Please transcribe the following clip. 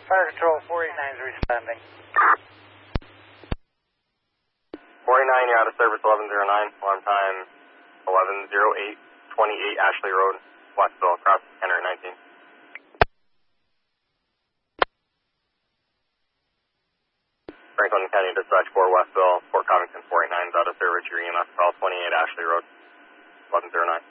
Fire Control 489 is responding. 489, you're out of service 1109, alarm time 11:08, 28 Ashley Road, Westville, across 1019. Franklin County Dispatch 4 Westville, Fort Covington 489 is out of service, your EMS call 28 Ashley Road, 1109.